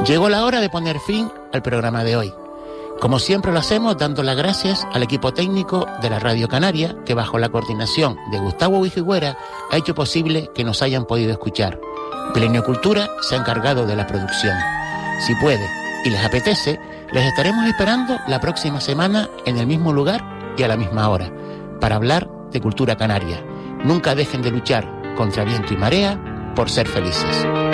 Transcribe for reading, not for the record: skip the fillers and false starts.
Llegó la hora de poner fin al programa de hoy. Como siempre lo hacemos, dando las gracias al equipo técnico de la Radio Canaria, que bajo la coordinación de Gustavo Vigüera ha hecho posible que nos hayan podido escuchar. Milenio Cultura se ha encargado de la producción. Si puede y les apetece, les estaremos esperando la próxima semana en el mismo lugar y a la misma hora, para hablar de cultura canaria. Nunca dejen de luchar contra viento y marea por ser felices.